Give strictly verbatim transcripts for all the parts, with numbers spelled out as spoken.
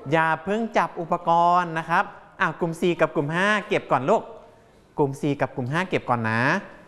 อย่าเพิ่งจับอุปกรณ์นะครับอ่ะกลุ่ม สี่ กับกลุ่ม ห้า เก็บก่อนลูกกลุ่ม สี่ กับกลุ่ม ห้า เก็บก่อนนะ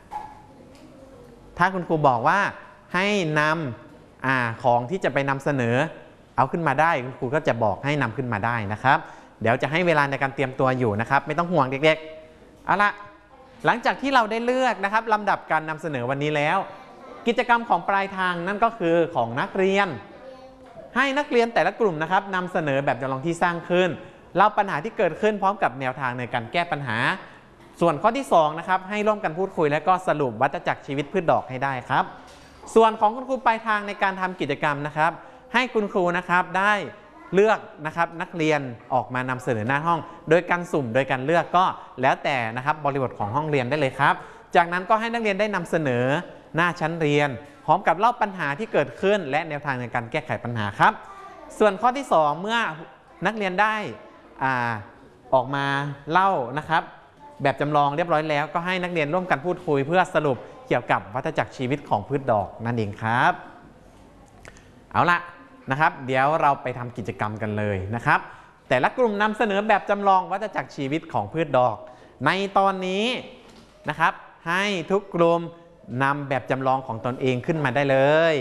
ถ้าคุณครูบอกว่าให้นำอ่าของที่จะไปนำเสนอเอาขึ้นมาได้คุณครูก็จะบอกให้นำขึ้นมาได้นะครับเดี๋ยวจะให้เวลาในการเตรียมตัวอยู่นะครับไม่ต้องห่วงเด็กๆเอาละหลังจากที่เราได้เลือกนะครับลำดับการนำเสนอวันนี้แล้วกิจกรรมของปลายทางนั่นก็คือของนักเรียนให้นักเรียนแต่ละกลุ่มนะครับนำเสนอแบบจำลองที่สร้างขึ้นเล่าปัญหาที่เกิดขึ้นพร้อมกับแนวทางในการแก้ปัญหาส่วนข้อที่สองนะครับให้ร่วมกันพูดคุยและก็สรุปวัฏจักรชีวิตพืชดอกให้ได้ครับส่วนของคุณครูปลายทางในการทำกิจกรรมนะครับให้คุณครูนะครับได้เลือกนะครับนักเรียนออกมานำเสนอหน้าห้องโดยการสุ่มโดยการเลือกก็แล้วแต่นะครับบริบทของห้องเรียนได้เลยครับจากนั้นก็ให้นักเรียนได้นำเสนอหน้าชั้นเรียนพร้อมกับเล่าปัญหาที่เกิดขึ้นและแนวทางในการแก้ไขปัญหาครับส่วนข้อที่สองเมื่อนักเรียนได้อ่าออกมาเล่านะครับแบบจำลองเรียบร้อยแล้วก็ให้นักเรียนร่วมกันพูดคุยเพื่อสรุปเกี่ยวกับวัฏจักรชีวิตของพืชดอกนั่นเองครับเอาละนะครับเดี๋ยวเราไปทำกิจกรรมกันเลยนะครับแต่ละกลุ่มนำเสนอแบบจำลองวัฏจักรชีวิตของพืชดอกในตอนนี้นะครับให้ทุกกลุ่มนำแบบจำลองของตนเองขึ้นมาได้เลย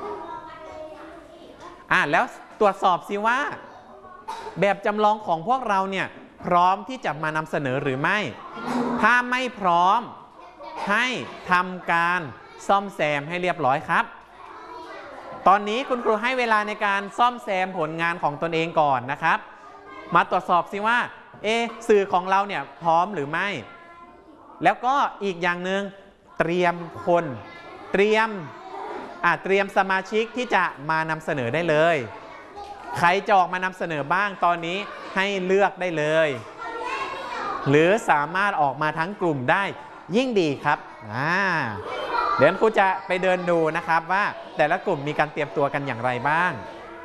อ่ะแล้วตรวจสอบซิว่าแบบจำลองของพวกเราเนี่ยพร้อมที่จะมานำเสนอหรือไม่ถ้าไม่พร้อมให้ทำการซ่อมแซมให้เรียบร้อยครับตอนนี้คุณครูให้เวลาในการซ่อมแซมผลงานของตนเองก่อนนะครับมาตรวจสอบซิว่าเอ๊ะสื่อของเราเนี่ยพร้อมหรือไม่แล้วก็อีกอย่างหนึ่งเตรียมคนเตรียมอ่ะเตรียมสมาชิกที่จะมานำเสนอได้เลยใครจะออกมานำเสนอบ้างตอนนี้ให้เลือกได้เลยหรือสามารถออกมาทั้งกลุ่มได้ยิ่งดีครับอ่าเดี๋ยวครูจะไปเดินดูนะครับว่าแต่ละกลุ่มมีการเตรียมตัวกันอย่างไรบ้าง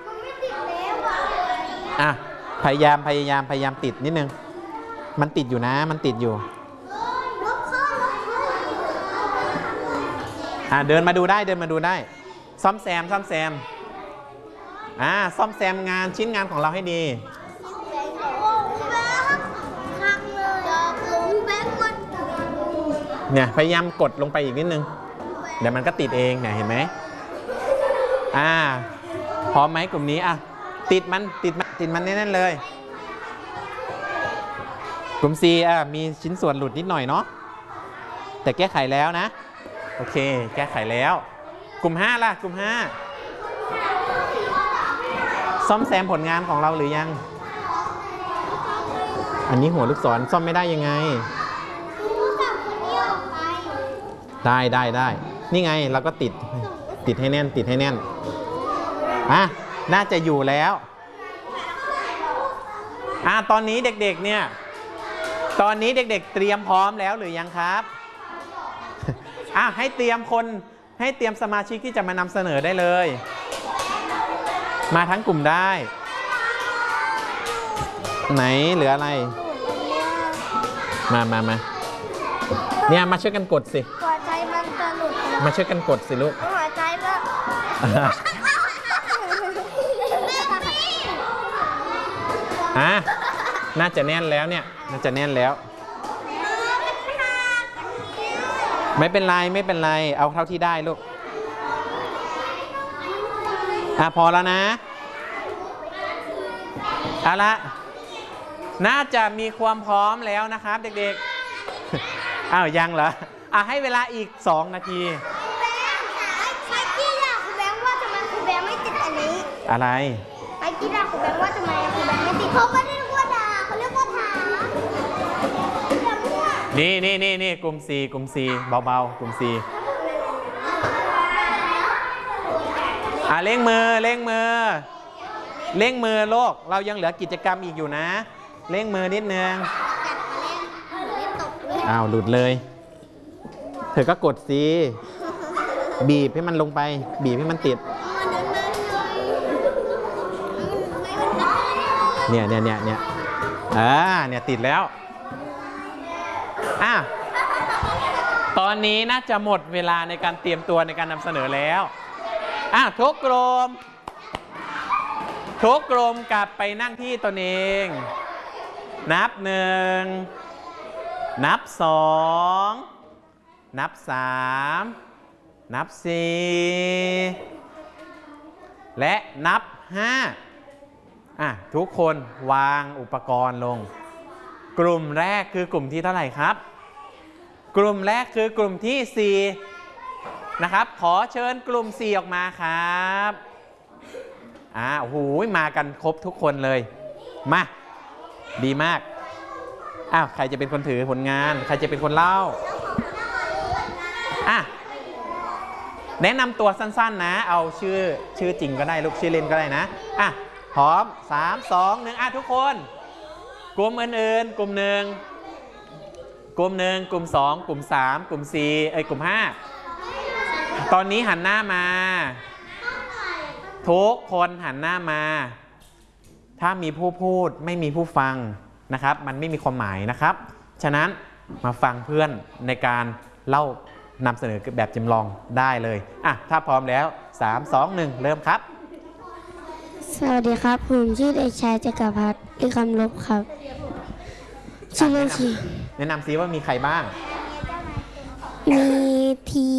อ่ะพยายามพยายามพยายามติดนิดนึงมันติดอยู่นะมันติดอยู่อ่ะเดินมาดูได้เดินมาดูได้ซ่อมแซมซ่อมแซมอ่าซ่อมแซมงานชิ้นงานของเราให้ดีเนี่ยพยายามกดลงไปอีกนิดนึงเดี๋ยวมันก็ติดเองเนี่ยเห็นไหมอ่าพร้อมไหมกลุ่มนี้อ่ะติดมันติดมันติดมันแน่นๆเลยกลุ่ม C อ่ะมีชิ้นส่วนหลุดนิดหน่อยเนาะแต่แก้ไขแล้วนะโอเคแก้ไขแล้วกลุ่ม ห้าล่ะกลุ่ม ห้าซ่อมแซมผลงานของเราหรือยังอันนี้หัวลูกศรซ่อมไม่ได้ยังไงได้ได้ได้นี่ไงเราก็ติดติดให้แน่นติดให้แน่นอ่ะน่าจะอยู่แล้วอ่ะตอนนี้เด็กๆเนี่ยตอนนี้เด็กๆเตรียมพร้อมแล้วหรือยังครับอ่ะให้เตรียมคนให้เตรียมสมาชิกที่จะมานำเสนอได้เลยมาทั้งกลุ่มได้ไหนเหลืออะไรมามามาเนี่ยมาช่วยกันกดสิหัวใจมันจะหลุดมาช่วยกันกดสิลูกหัวใจมันอ่ะน่าจะแน่นแล้วเนี่ยน่าจะแน่นแล้วไม่เป็นไรไม่เป็นไรเอาเท่าที่ได้ลูกอ่ะพอแล้วนะเอาละน่าจะมีความพร้อมแล้วนะครับเด็กๆอ้าวยังเหรออ่ะให้เวลาอีกสองนาทีไปที่ด่าคุณแบงค์ว่าทำไมคุณแบงค์ไม่ติดอันนี้อะไรไปที่ด่าคุณแบงค์ว่าทำไมคุณแบงค์ไม่ติดเขาไม่ได้เรียกว่าด่าเขาเรียกว่าถามนี่นี่นี่นี่กลุ่ม C กลุ่ม C เบาๆกลุ่ม C อ่ะเร่งมือเร่งมือเร่งมือโลกเรายังเหลือกิจกรรมอีกอยู่นะเร่งมือนิดนึงอ้าวหลุดเลยเธอก็กดสิบีบให้มันลงไปบีบให้มันติดเนี่ยเนี่ยเนี่ยเนี่ยอ่าเนี่ยติดแล้วอ่ะตอนนี้น่าจะหมดเวลาในการเตรียมตัวในการนำเสนอแล้วอ่ะทุกกลุ่มทุกกลุ่มกลับไปนั่งที่ตนเอง นับหนึ่งนับสองนับสามนับสี่และนับห้าอ่ะทุกคนวางอุปกรณ์ลงกลุ่มแรกคือกลุ่มที่เท่าไหร่ครับกลุ่มแรกคือกลุ่มที่สี่นะครับขอเชิญกลุ่มสี่ออกมาครับอ่าโอ้โหมากันครบทุกคนเลยมาดีมากอ้าวใครจะเป็นคนถือผลงานใครจะเป็นคนเล่าอ่ะแนะนำตัวสั้นๆนะเอาชื่อชื่อจริงก็ได้ลูกชื่อเล่นก็ได้นะอ่ะพร้อมสาม สอง หนึ่งอ่ะทุกคนกลุ่มอื่นๆกลุ่มหนึ่งกลุ่มหนึ่งกลุ่มสองกลุ่มสามกลุ่มสี่เอ้ยกลุ่มห้าตอนนี้หันหน้ามาทุกคนหันหน้ามาถ้ามีผู้พูดไม่มีผู้ฟังนะครับมันไม่มีความหมายนะครับฉะนั้นมาฟังเพื่อนในการเล่านำเสนอแบบจำลองได้เลยอ่ะถ้าพร้อมแล้วสาม สอง หนึ่งเริ่มครับสวัสดีครับผมชื่อเด็กชายจักรพัฒน์ลิคำลบครับชื่อเล่นชื่อแนะนำซิว่ามีใครบ้างมีที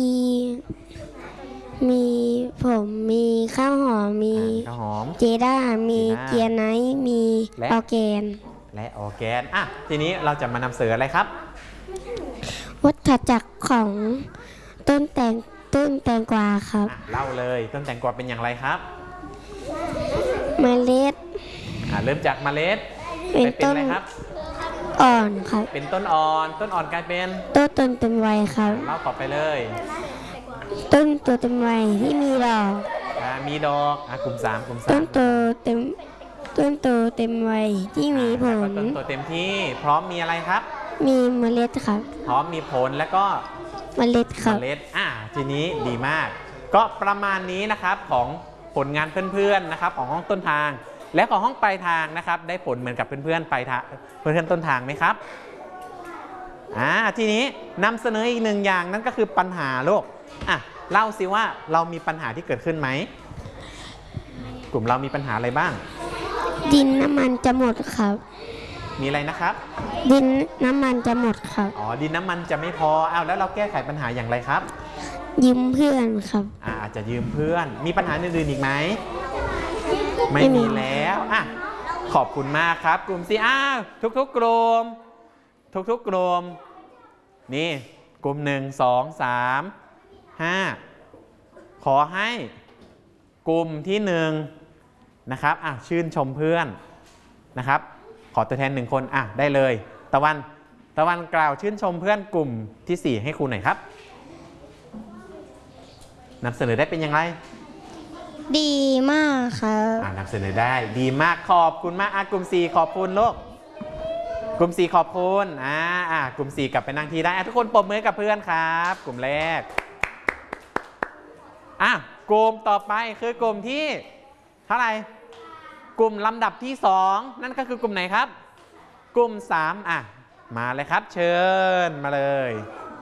มีผมมีข้าวหอมมีเจด้ามีเกียร์ไนท์มีออร์แกนและออร์แกนอ่ะทีนี้เราจะมานำเสนออะไรครับวัฏจักรของต้นแตงต้นแตงกวาครับเล่าเลยต้นแตงกวาเป็นอย่างไรครับเมล็ดอ่ะเริ่มจากเมล็ดเป็นต้นอะไรครับอ่อนครับเป็นต้นอ่อนต้นอ่อนกลายเป็นต้นต้นเต็มวัยครับเล่าต่อไปเลยต้นตัวเต็มวัยที่มีดอกอ่ามีดอกอ่ะกลุ่มสามกลุ่มสามต้นโตเต็มต้นโตเต็มวัยที่มีผลต้นโตเต็มที่พร้อมมีอะไรครับมีเมล็ดครับพร้อมมีผลแล้วก็เมล็ดครับเมล็ดอ่ะทีนี้ดีมากก็ประมาณนี้นะครับของผลงานเพื่อนๆนะครับของห้องต้นทางและของห้องปลายทางนะครับได้ผลเหมือนกับเพื่อนๆปลายทางเพื่อนๆต้นทางไหมครับอ่าทีนี้นำเสนออีกหนึ่งอย่างนั่นก็คือปัญหาลูกอ่ะเล่าสิว่าเรามีปัญหาที่เกิดขึ้นไหมกลุ่มเรามีปัญหาอะไรบ้างดินน้ำมันจะหมดครับมีอะไรนะครับดินน้ำมันจะหมดครับอ๋อดินน้ำมันจะไม่พออ้าวแล้วเราแก้ไขปัญหาอย่างไรครับยืมเพื่อนครับอ่าอาจจะยืมเพื่อนมีปัญหาอื่นๆอีกไหมไม่มีแล้วอ่ะขอบคุณมากครับกลุ่มซีอ้าวทุกๆกลุ่มทุกๆกลุ่มนี่กลุ่มหนึ่งสองสามห้าขอให้กลุ่มที่หนึ่งนะครับอ่ะชื่นชมเพื่อนนะครับขอตัวแทนหนึ่งคนอ่ะได้เลยตะวันตะวันกล่าวชื่นชมเพื่อนกลุ่มที่สี่ให้ครูหน่อยครับนำเสนอได้เป็นอย่างไรดีมากครับอ่านำเสนอได้ดีมากขอบคุณมากอ่ะกลุ่มสี่ขอบคุณลูกกลุ่มสี่ขอบคุณอ่าอ่ะกลุ่มสี่กลับไปนั่งที่ได้ทุกคนปรบมือกับเพื่อนครับกลุ่มแรกอ่ะกลุ่มต่อไปคือกลุ่มที่เท่าไหร่กลุ่มลำดับที่สองนั่นก็คือกลุ่มไหนครับกลุ่มสามอ่ะมาเลยครับเชิญมาเลย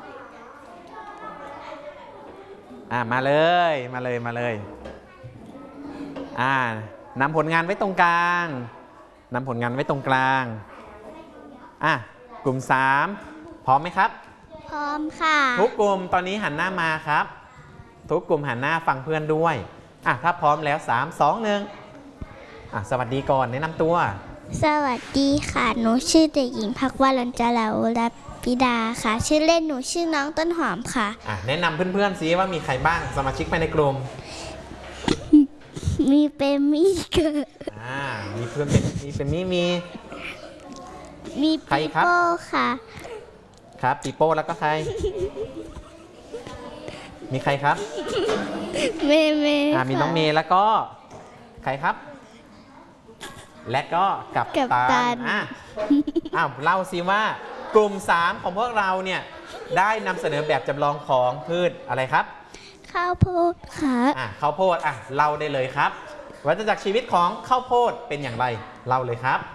อ่ะมาเลยมาเลยมาเลยอ่านำผลงานไว้ตรงกลางนำผลงานไว้ตรงกลางอ่ะกลุ่มสามพร้อมไหมครับพร้อมค่ะทุกกลุ่มตอนนี้หันหน้ามาครับทุกกลุ่มหันหน้าฟังเพื่อนด้วยอ่ะถ้าพร้อมแล้วสาม สอง หนึ่งอ่ะสวัสดีก่อนแนะนำตัวสวัสดีค่ะหนูชื่อเด็กหญิงภักวรัญจาลาโอรปิดาค่ะชื่อเล่นหนูชื่อน้องต้นหอมค่ะอ่ะแนะนำเพื่อนๆซิว่ามีใครบ้างสมาชิกภายในกลุ่มมีเป็นมิเกิดอ่ามีเพื่อนเป็นมีเป็นมีมีมีปีโป้ค่ะครับปีโป้แล้วก็ใครมีใครครับเมย์เมย์อ่ามีน้องเมย์แล้วก็ใครครับและก็กับตันอ่ะอ้าวเล่าซิว่ากลุ่มสามของพวกเราเนี่ยได้นำเสนอแบบจำลองของพืชอะไรครับข้าวโพดค่ะอ่ะข้าวโพดอ่ะเล่าได้เลยครับวัฏจักรชีวิตของข้าวโพดเป็นอย่างไรเล่าเลยครับ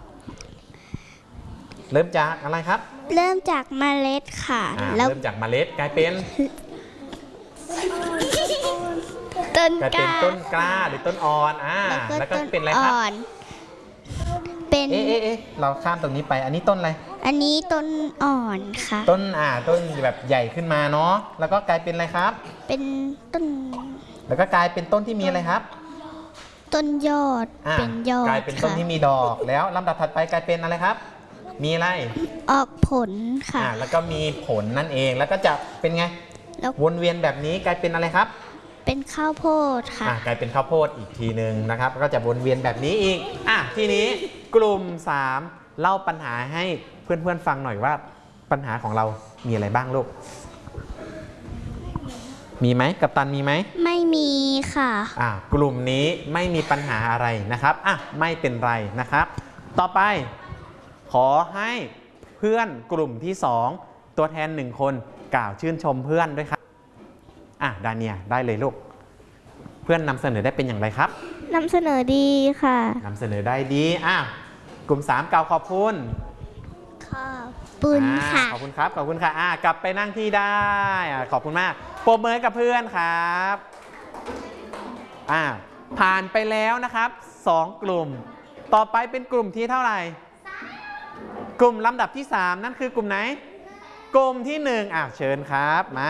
เริ่มจากอะไรครับเริ่มจากเมล็ดค่ะเริ่มจากเมล็ดกลายเป็นต้ต้นกลายกเป็นล้าต้นกล้าหรือต้นอ่อนอ่าแล้วก็แล้วก็ต้นเป็นอะไรครับอ่อน เป็นเอ๊ะเอ๊ะเอ๊ะเราข้ามตรงนี้ไปอันนี้ต้นอะไรอันนี้ต้นอ่อนค่ะต้นอ่าต้นแบบใหญ่ขึ้นมาเนาะแล้วก็กลายเป็นอะไรครับเป็นต้นแล้วก็กลายเป็นต้นที่มีอะไรครับต้นยอดอ่าเป็นยอดกลายเป็นต้นค่ะที่มีดอกแล้วลำดับถัดไปกลายเป็นอะไรครับ มีอะไรออกผลค่ะอ่าแล้วก็มีผลนั่นเองแล้วก็จะเป็นไงแล้ววนเวียนแบบนี้กลายเป็นอะไรครับเป็นข้าวโพดค่ะอ่ากลายเป็นข้าวโพดอีกทีหนึ่งนะครับก็จะวนเวียนแบบนี้อีกอ่ะทีนี้กลุ่มสามเล่าปัญหาให้เพื่อนๆฟังหน่อยว่าปัญหาของเรามีอะไรบ้างลูกมีไหมกัปตันมีไหมไม่มีค่ะอ่ากลุ่มนี้ไม่มีปัญหาอะไรนะครับอ่ะไม่เป็นไรนะครับ ต่อไปขอให้เพื่อนกลุ่มที่สองตัวแทนหนึ่งคนกล่าวชื่นชมเพื่อนด้วยครับอ่ะดาเนียได้เลยลูกเพื่อนนำเสนอได้เป็นอย่างไรครับนำเสนอดีค่ะนำเสนอได้ดีอ่ะกลุ่มสามกล่าวขอบคุณขอบคุณค่ะอ่าขอบคุณครับขอบคุณค่ะอ่ะกลับไปนั่งที่ได้อ่ะขอบคุณมากปรบมือให้กับเพื่อนครับอ่ะผ่านไปแล้วนะครับสองกลุ่มต่อไปเป็นกลุ่มที่เท่าไหร่กลุ่มลำดับที่สามนั่นคือกลุ่มไหนกลุ่มที่หนึ่งอ่ะเชิญครับมา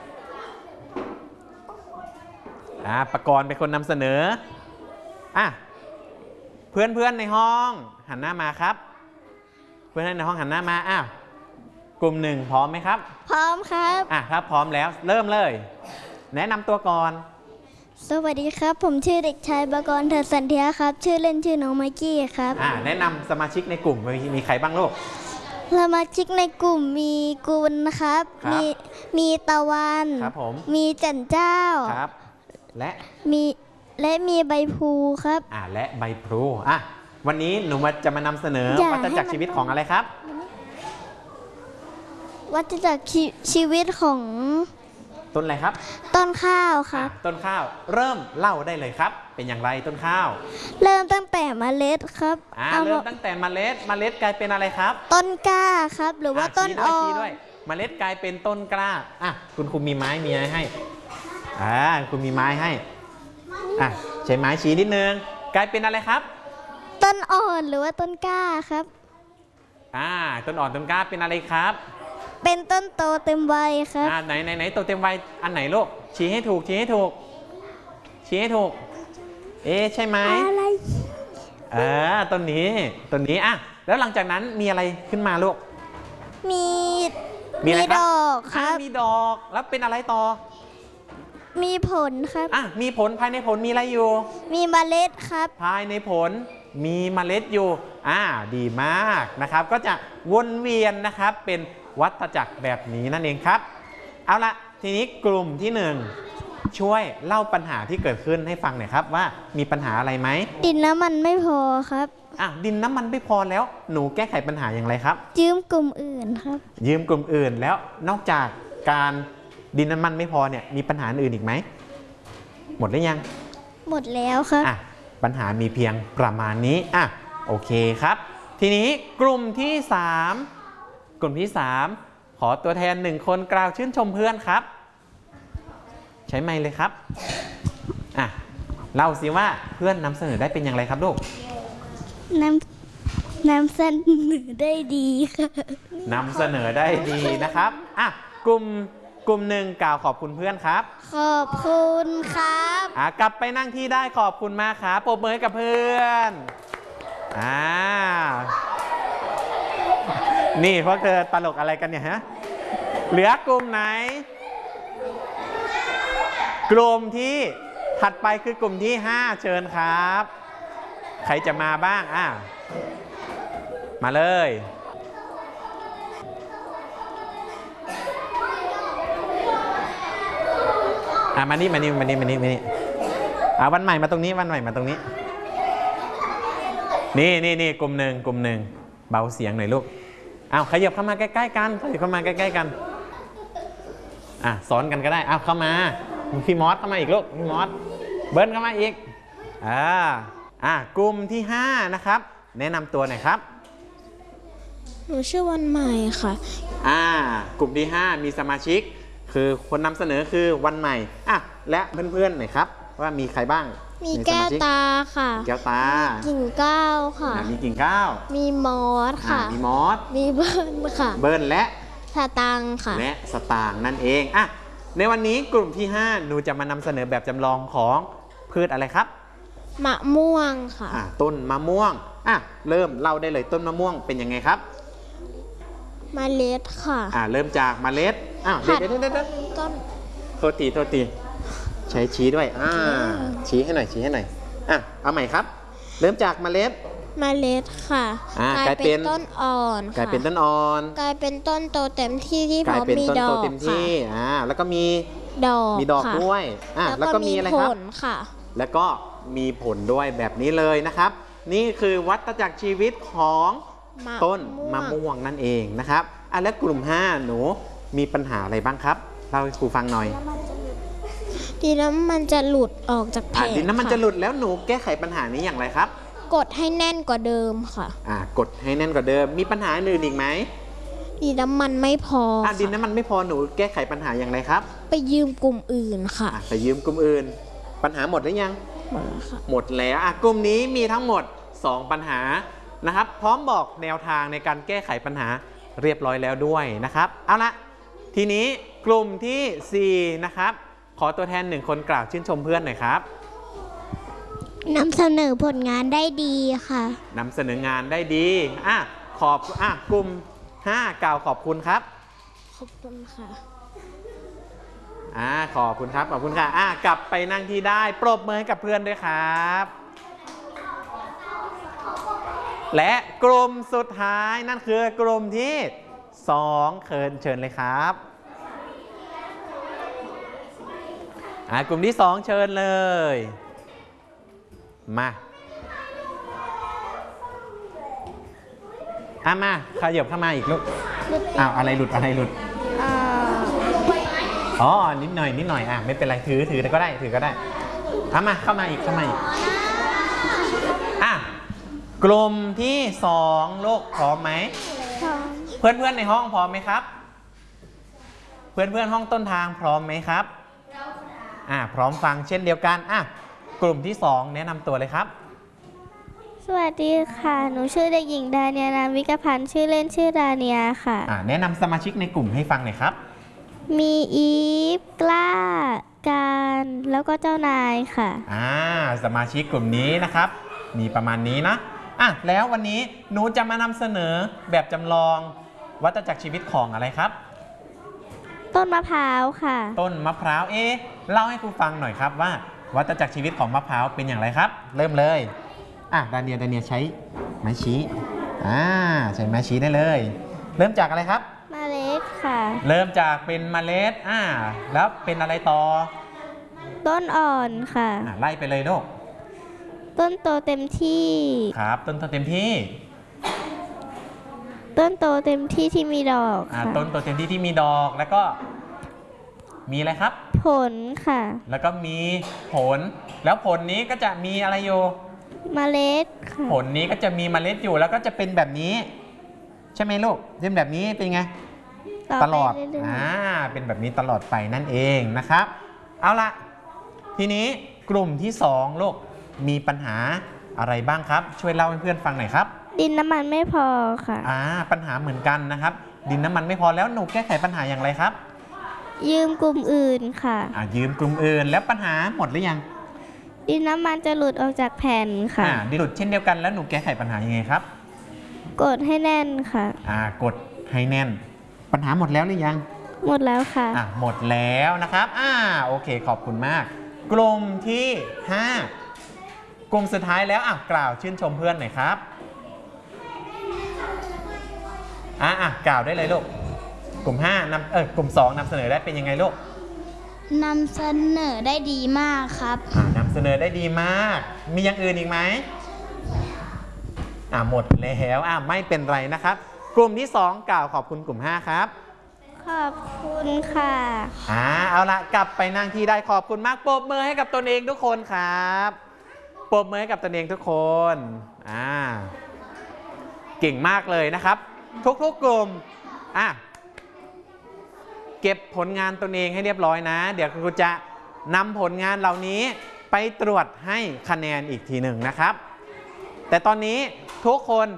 อ่ะประกรณ์เป็นคนนำเสนออ่ะเพื่อนเพื่อนในห้องหันหน้ามาครับเพื่อนในห้องหันหน้ามาอ้าวกลุ่มหนึ่งพร้อมไหมครับพร้อมครับอ่ะครับพร้อมแล้วเริ่มเลย แนะนำตัวก่อนสวัสดีครับ ผมชื่อเด็กชายบกรณ์เถิดสันเทียครับ ชื่อเล่นชื่อน้องไมกี้ครับอ่ะแนะนำสมาชิกในกลุ่มมีมีใครบ้างลูกสมาชิกในกลุ่มมีกุลครับครับมีมีตะวันครับผมมีจันเจ้าครับ และมีและมีใบพลูครับอ่ะและใบพลูอ่ะวันนี้หนูมาจะมานำเสนออย่าวัฏจักรให้มันชีวิตของอะไรครับวัฏจักรชีชีวิตของต้นอะไรครับต้นข้าวครับอ่ะต้นข้าวเริ่มเล่าได้เลยครับ เป็นอย่างไรต้นข้าวเริ่มตั้งแต่เมล็ดครับอ่ะเอาเริ่มตั้งแต่เมล็ดเมล็ดกลายเป็นอะไรครับต้นกล้าครับ หรือว่าะต้นชี้ด้วยอ่อชี้ด้วยนเมล็ดกลายเป็นต้นกล้าอ่ะคุณครูมีไม้มีอะไรให้อ่าคุณมีไม้ให้อ่ะใช้ไม้ชี้นิดนึงกลายเป็นอะไรครับต้นอ่อนหรือว่าต้นกล้าครับอ่าต้นอ่อนต้นกล้าเป็นอะไรครับเป็นต้นโตเต็มวัยครับอ่าไหนไหนไหนตัวเต็มวัยอันไหนลูกชี้ให้ถูกชี้ให้ถูกชี้ให้ถูกเอ๊ะใช่ไหมอะไรเออต้นนี้ต้นนี้อ่ะแล้วหลังจากนั้นมีอะไรขึ้นมาลูกมีมีอะไรครับดอกคอ่ารับมีดอกแล้วเป็นอะไรต่อมีผลครับอ่ะมีผลภายในผลมีอะไรอยู่มีเมล็ดครับภายในผลมีเมล็ดอยู่อ่าดีมากนะครับก็จะวนเวียนนะครับเป็นวัฏจักรแบบนี้นั่นเองครับเอาละทีนี้กลุ่มที่หนึ่งช่วยเล่าปัญหาที่เกิดขึ้นให้ฟังหน่อยครับว่ามีปัญหาอะไรไหมดินน้ำมันไม่พอครับอ่ะดินน้ำมันไม่พอแล้วหนูแก้ไขปัญหาอย่างไรครับยืมกลุ่มอื่นครับยืมกลุ่มอื่นแล้วนอกจากการดินน้ำมันไม่พอเนี่ยมีปัญหาอื่นอีกไหมหมดหรือยังหมดแล้วครับอ่ะปัญหามีเพียงประมาณนี้อ่ะโอเคครับ ทีนี้กลุ่มที่สามกลุ่มที่สามขอตัวแทนหนึ่งคนกล่าวชื่นชมเพื่อนครับใช้ไมค์เลยครับอ่ะเล่าสิว่าเพื่อนนำเสนอได้เป็นอย่างไรครับลูกน้ำน้ำเสนอได้ดีค่ะนำเสนอได้ดีนะครับอ่ะกลุ่มกลุ่มหนึ่งกล่าวขอบคุณเพื่อนครับขอบคุณครับอ่ะกลับไปนั่งที่ได้ขอบคุณมากครับปรบมือให้กับเพื่อนอ่านี่พวกเธอตลกอะไรกันเนี่ยฮะเหลือกลุ่มไหน กลุ่มที่ถัดไปคือกลุ่มที่ห้าเชิญครับ ใครจะมาบ้างอ่ะมาเลยอ่ะมานี่มานี่มานี่มานี่มานี่อ่ะวันใหม่มาตรงนี้วันใหม่มาตรงนี้นี่นี่นี่กลุ่มหนึ่งกลุ่มหนึ่งเบาเสียงหน่อยลูกอ้าวขยับเข้ามาใกล้ๆกันขยับเข้ามาใกล้ๆกันอ่ะสอนกันก็ได้อ้าวเข้ามาพี่มอสเข้ามาอีกลูกพี่มอสเบิ้ลเข้ามาอีกอ่าอ่ะกลุ่มที่ห้านะครับแนะนำตัวหน่อยครับหนูชื่อวันใหม่ค่ะอ่ากลุ่มที่ห้ามีสมาชิกคือคนนำเสนอคือวันใหม่อ่ะและเพื่อนๆหน่อยครับว่ามีใครบ้างมีในสแก้วชิกตาค่ะแก้วตากิ่งก้าวค่ะอ่ามีกิ่งก้าวมีมอสอ่าค่ะมีมอสมีเบิ้ลค่ะเบิร์นและสตังค์ค่ะและสตางค์นั่นเองอ่ะในวันนี้กลุ่มที่ห้าหนูจะมานำเสนอแบบจำลองของพืชอะไรครับมะม่วงค่ะอ่ะต้นมะม่วงอ่ะเริ่มเล่าได้เลยต้นมะม่วงเป็นยังไงครับเมล็ดค่ะอ่ะเริ่มจากเมล็ดอ้าวเดี๋ยวเดี๋ยวเดี๋ยวเดี๋ยวต้นโทษทีโทษทีใช้ชี้ด้วยอ่าชี้ให้หน่อยชี้ให้หน่อยอ่ะเอาใหม่ครับ เริ่มจากเมล็ดเมล็ดค่ะอ่ากลายกลายเป็เป็น นต้นอ่อนกลายค่ะเป็นต้นอ่อนกลายเป็นต้นโตเต็มที่ที่กพลาร้ยอมเป็นมีต้นดอโตกเต็มค่ะที่อ่าแล้วก็มีดอกมีดอกค่ะด้วยอ่ะแล้วก็มีอะไรครับผลค่ะแล้วก็มีผลด้วยแบบนี้เลยนะครับ นี่คือวัฏจักรชีวิตของมะต้นม่วงมะม่วงนั่นเองนะครับอ่ะแล้วกลุ่มห้าหนูมีปัญหาอะไรบ้างครับเล่าให้ครูฟังหน่อยดินน้ำมันจะหลุดออกจากแผอ่ะงดินน้ำมันค่จะหลุดแล้วหนูแก้ไขปัญหานี้อย่างไรครับกดให้แน่นกว่าเดิมค่ะอ่ะกดให้แน่นกว่าเดิมมีปัญหาอื่นอีกไหมดินน้ำมันไม่พออ่ะค่ะดินน้ำมันไม่พอหนูแก้ไขปัญหาอย่างไรครับไปยืมกลุ่มอื่นค่ะอ่ะไปยืมกลุ่มอื่น ปัญหาหมดหรือยังหมดแล้วค่ะหมดแล้วอ่ะกลุ่มนี้มีทั้งหมดสองปัญหานะครับ พร้อมบอกแนวทางในการแก้ไขปัญหาเรียบร้อยแล้วด้วยนะครับ เอาละทีนี้กลุ่มที่สี่นะครับ ขอตัวแทนหนึ่งคนกล่าวชื่นชมเพื่อนหน่อยครับนำเสนอผลงานได้ดีค่ะนำเสนองานได้ดีอ่ะขอบอ่ะกลุ่มห้ากล่าวขอบคุณครับขอบคุณค่ะอ่าขอบคุณครับขอบคุณค่ะอ่ะกลับไปนั่งที่ได้ปรบมือให้กับเพื่อนด้วยครับ และกลุ่มสุดท้ายนั่นคือกลุ่มที่สองเชิญเชิญเลยครับอ่ากลุ่มที่สองเชิญเลยมาอ่ะมาขยับเข้ามาอีกลูกอ้าวอะไรหลุดอะไรหลุดอ๋อนิดหน่อยนิดหน่อยอ่ะไม่เป็นไรถือถือก็ได้ถือก็ได้เอามาเข้ามาอีกเข้ามาอีกอ่ะกลุ่มที่สองลูกพร้อมไหมเพื่อนเพื่อนๆในห้องพร้อมไหมครับ เพื่อนเพื่อนๆห้องต้นทางพร้อมไหมครับอ่ะพร้อมฟังเช่นเดียวกันอ่ะกลุ่มที่สองแนะนำตัวเลยครับสวัสดีค่ะ หนูชื่อเด็กหญิงดาเนียนามวิกพันธ์ชื่อเล่นชื่อดาเนียค่ะอ่ะแนะนำสมาชิกในกลุ่มให้ฟังหน่อยครับมีอีฟกล้า การแล้วก็เจ้านายค่ะอ่าสมาชิกกลุ่มนี้นะครับ มีประมาณนี้นะอ่ะแล้ววันนี้หนูจะมานำเสนอแบบจำลองวัฏจักรชีวิตของอะไรครับต้นมะพร้าวค่ะต้นมะพร้าวเอ๊ะเล่าให้ครูฟังหน่อยครับว่าวัฏจักรชีวิตของมะพร้าวเป็นอย่างไรครับ เริ่มเลยอ่ะดาเนียดาเนียใช้ไม้ชี้อ่าใช้ไม้ชี้ได้เลย เริ่มจากอะไรครับเมล็ดค่ะเริ่มจากเป็นเมล็ดอ่าแล้วเป็นอะไรต่อต้นอ่อนค่ะอ่าไล่ไปเลยลูกต้นโตเต็มที่ครับต้นโตเต็มที่ต้นโตเต็มที่ที่มีดอกอ่าค่ะต้นโตเต็มที่ที่มีดอกแล้วก็มีอะไรครับผลค่ะแล้วก็มีผล แล้วผลนี้ก็จะมีอะไรอยู่เมล็ดค่ะผลนี้ก็จะมีเมล็ดอยู่แล้วก็จะเป็นแบบนี้ ใช่ไหมลูกเป็นแบบนี้เป็นไง ตลอดไปเรื่ยอ่าเป็นแบบนี้ตลอดไปนั่นเองนะครับ เอาละทีนี้กลุ่มที่สองลูกมีปัญหาอะไรบ้างครับ ช่วยเล่าให้เพื่อนฟังหน่อยครับๆดินน้ำมันไม่พอค่ะอ่าปัญหาเหมือนกันนะครับ ดินน้ำมันไม่พอแล้วหนูแก้ไขปัญหาอย่างไรครับยืมกลุ่มอื่นค่ะอ่ายืมกลุ่มอื่นแล้วปัญหาหมดหรือยังดินน้ำมันจะหลุดออกจากแผ่นค่ะอ่าดิหลุดเช่นเดียวกันแล้วหนูแก้ไขปัญหายังไงครับกดให้แน่นค่ะอ่ากดให้แน่น ปัญหาหมดแล้วหรือยังหมดแล้วค่ะอ่ะหมดแล้วนะครับอ่าโอเคขอบคุณมาก กลุ่มที่ห้ากลุ่มสุดท้ายแล้วอ่ะกล่าวชื่นชมเพื่อนหน่อยครับอ่ะอ่ะกล่าวได้เลยลูกกลุ่มห้านำเออกลุ่มสองนำเสนอได้เป็นยังไงลูกนำเสนอได้ดีมากครับอ่านำเสนอได้ดีมาก มีอย่างอื่นอีกไหมอ่ะหมดแล้วอ่ะไม่เป็นไรนะครับ กลุ่มที่สองกล่าวขอบคุณกลุ่มห้าครับขอบคุณค่ะอ่าเอาละกลับไปนั่งที่ได้ขอบคุณมากปรบมือให้กับตนเองทุกคนครับปรบมือให้กับตนเองทุกคนอ่าเก่งมากเลยนะครับ ทุกๆกลุ่มอ่ะเก็บผลงานตนเองให้เรียบร้อยนะ เดี๋ยวครูจะนำผลงานเหล่านี้ไปตรวจให้คะแนนอีกทีหนึ่งนะครับ แต่ตอนนี้ทุกคน